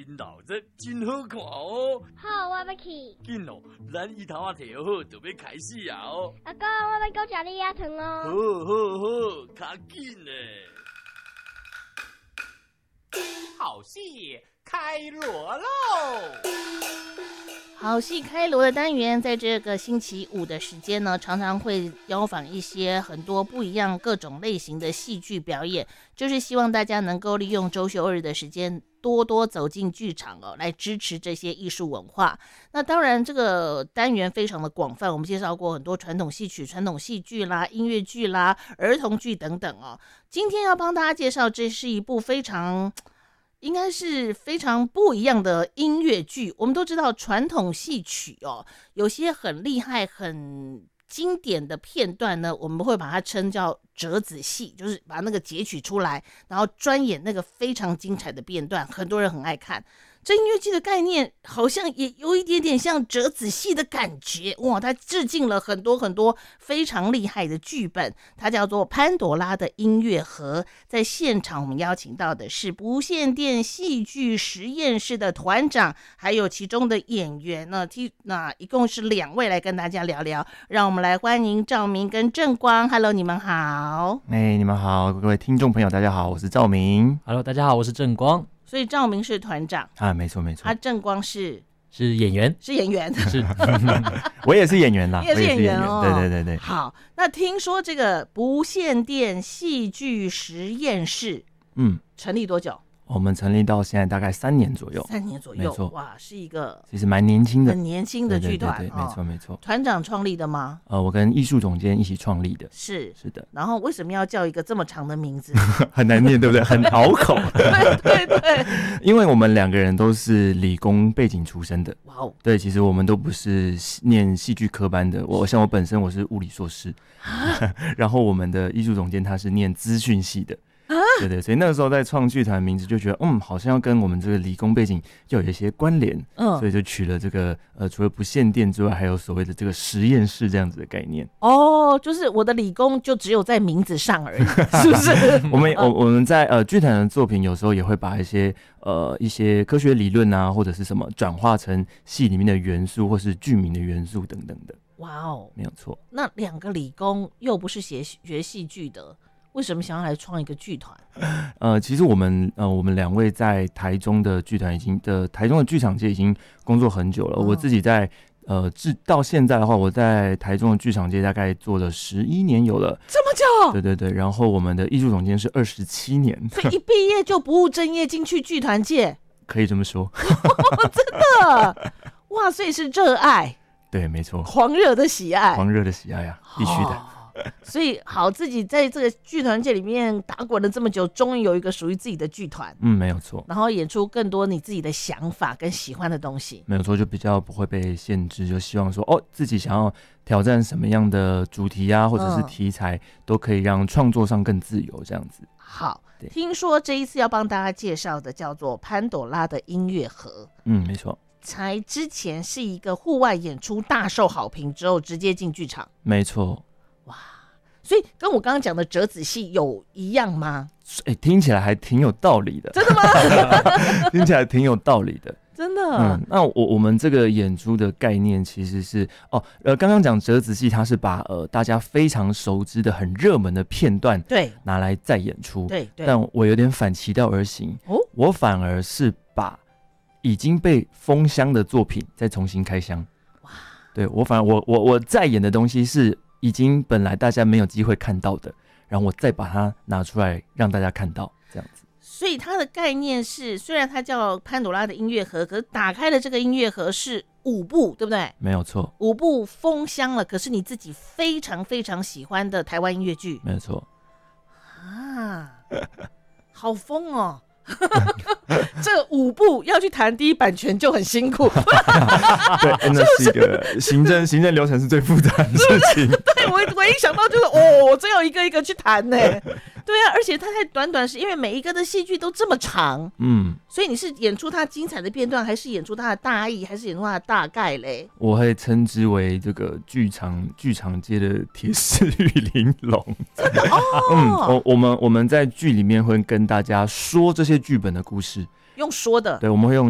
因老这真好看哦。 好，我要去。 紧哦，咱椅头啊摕好，就要开始啊哦。 阿公，我要搁吃你鸭汤好哦。 好，较紧嘞。 好戏开锣喽！ 好戏开锣的单元，在这个星期五的时间呢，常常会邀访一些很多不一样各种类型的戏剧表演，就是希望大家能够利用周休二日的时间，多多走进剧场哦，来支持这些艺术文化。那当然，这个单元非常的广泛，我们介绍过很多传统戏曲、传统戏剧啦、音乐剧啦、儿童剧等等哦。今天要帮大家介绍，这是一部应该是非常不一样的音乐剧。我们都知道传统戏曲哦，有些很厉害、很经典的片段呢，我们会把它称叫折子戏，就是把那个截取出来，然后专演那个非常精彩的片段，很多人很爱看。这音乐剧的概念好像也有一点点像折子戏的感觉，哇！它致敬了很多很多非常厉害的剧本，它叫做《潘朵拉的音乐盒》。在现场我们邀请到的是不线电戏剧实验室的团长，还有其中的演员呢，那一共是2位来跟大家聊聊。让我们来欢迎兆明跟正光。Hello， 你们好。 你们好，各位听众朋友，大家好，我是兆明。 Hello， 大家好，我是正光。 所以兆明是团长啊，没错没错。 正光是演员， 是演员， 是， 我也是演员啦， 你也是演员哦。 对。 好，那听说这个不线电戏剧实验室，成立多久？ 我们成立到现在大概3年左右。 3年左右， 没错。 哇，是一个其实蛮年轻的， 很年轻的剧团。 对，没错。 团长创立的吗？ 我跟艺术总监一起创立的。 是的。 然后为什么要叫一个这么长的名字？ 很难念，对不对？很拗口。 对。 因为我们2个人都是理工背景出身的。 哇哦。对， 其实我们都不是念戏剧科班的。像我本身我是物理硕士，然后我们的艺术总监他是念资讯系的。对，所以那个时候在创剧团名字就觉得，好像要跟我们这个理工背景就有一些关联，所以就取了这个除了不线电之外，还有所谓的这个实验室这样子的概念。 哦，就是我的理工就只有在名字上而已，是不是？ 我们在剧团的作品有时候也会把一些科学理论啊，或者是什么转化成戏里面的元素，或是剧名的元素等等的。 哇哦， 没有错。 那2个理工又不是学戏剧的。为什么想要来创一个剧团？ 其实我们2位在台中的剧团台中的剧场界已经工作很久了。我自己在到现在的话，我在台中的剧场界大概做了11年有了。 这么久？ 对。然后我们的艺术总监是27年， 所以一毕业就不务正业进去剧团界， 可以这么说。 真的哇！所以是热爱。 对，没错。 狂热的喜爱啊，必须的。 所以好，自己在这个剧团界里面打滚了这么久，终于有一个属于自己的剧团。 没有错。 然后演出更多你自己的想法跟喜欢的东西。 没有错，就比较不会被限制，就希望说自己想要挑战什么样的主题啊，或者是题材，都可以让创作上更自由这样子。 好，听说这一次要帮大家介绍的叫做潘朵拉的音乐盒。 没错。 才之前是一个户外演出大受好评之后直接进剧场。 没错。 哇，所以跟我刚刚讲的折子戏有一样吗？ 听起来还挺有道理的。 真的吗？ 听起来挺有道理的。 真的。 那我们这个演出的概念其实是刚刚讲折子戏，它是把大家非常熟知的很热门的片段拿来再演出。 对。 但我有点反其道而行，我反而是把已经被封箱的作品再重新开箱。哇！对，我再演的东西是已经本来大家没有机会看到的，然后我再把它拿出来让大家看到，这样子。 所以它的概念是，虽然它叫潘朵拉的音乐盒，可是打开的这个音乐盒是5部，对不对？ 没有错 ，5部封箱了，可是你自己非常非常喜欢的台湾音乐剧。 没有错。 啊，好疯哦！这5部要去谈第一版权就很辛苦。 对，那是一个行政流程是最复杂的事情。 对，我一想到就是我真要一个一个去谈呢。对啊，而且它才短是因为每一个的戏剧都这么长，所以你是演出它精彩的片段，还是演出它的大意，还是演出它的大概嘞？ 我会称之为这个剧场界的铁丝玉玲珑。 真的哦。 我们在剧里面会跟大家说这些剧本的故事。 用说的。 对，我们会用